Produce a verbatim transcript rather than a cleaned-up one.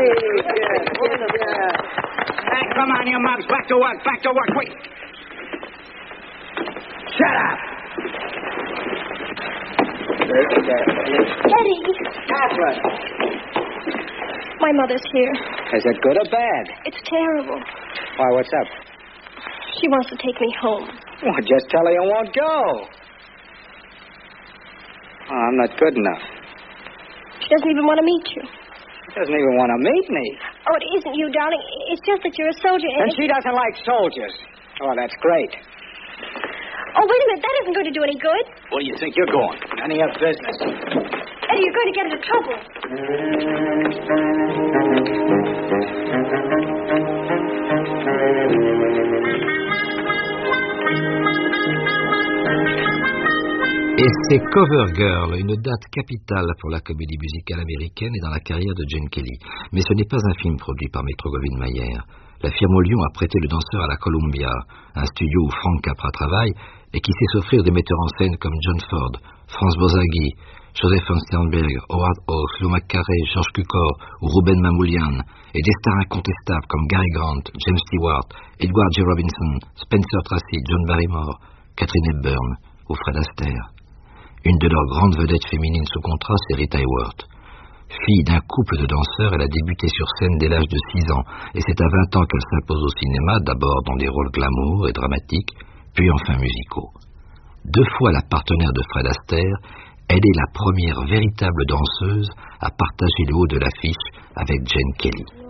Hey, come on, you mugs. Back to work, back to work, quick. Shut up. Eddie. Catherine. My mother's here. Is it good or bad? It's terrible. Why, what's up? She wants to take me home. Well, just tell her you won't go. Oh, I'm not good enough. She doesn't even want to meet you. She doesn't even want to meet me. Oh, it isn't you, darling. It's just that you're a soldier. And she doesn't like soldiers. Oh, that's great. Oh, wait a minute. That isn't going to do any good. Where do you think you're going? None of your business. Eddie, you're going to get into trouble. Et c'est Cover Girl, une date capitale pour la comédie musicale américaine et dans la carrière de Gene Kelly. Mais ce n'est pas un film produit par Metro-Goldwyn-Mayer. La firme Lyon a prêté le danseur à la Columbia, un studio où Frank Capra travaille et qui sait s'offrir des metteurs en scène comme John Ford, Franz Borzage, Joseph von Sternberg, Howard Hawks, Lou McCarey, George Cukor ou Ruben Mamoulian, et des stars incontestables comme Gary Grant, James Stewart, Edward J. Robinson, Spencer Tracy, John Barrymore, Katharine Hepburn ou Fred Astaire. Une de leurs grandes vedettes féminines sous contrat, c'est Rita Hayworth. Fille d'un couple de danseurs, elle a débuté sur scène dès l'âge de six ans, et c'est à vingt ans qu'elle s'impose au cinéma, d'abord dans des rôles glamour et dramatiques, puis enfin musicaux. Deux fois la partenaire de Fred Astaire, elle est la première véritable danseuse à partager le haut de l'affiche avec Gene Kelly.